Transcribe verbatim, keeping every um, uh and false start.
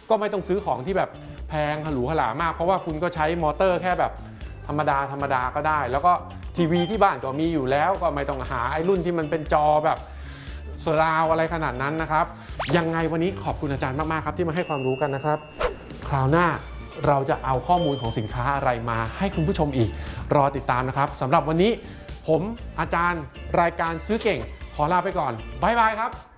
ก็ไม่ต้องซื้อของที่แบบแพงหรูหรามากเพราะว่าคุณก็ใช้มอเตอร์แค่แบบธรรมดาธรรมดาก็ได้แล้วก็ทีวีที่บ้านก็มีอยู่แล้วก็ไม่ต้องหาไอ้รุ่นที่มันเป็นจอแบบสราวอะไรขนาดนั้นนะครับยังไงวันนี้ขอบคุณอาจารย์มากๆครับที่มาให้ความรู้กันนะครับคราวหน้าเราจะเอาข้อมูลของสินค้าอะไรมาให้คุณผู้ชมอีกรอติดตามนะครับสำหรับวันนี้ผมอาจารย์รายการซื้อเก่งขอลาไปก่อนบ๊ายบายครับ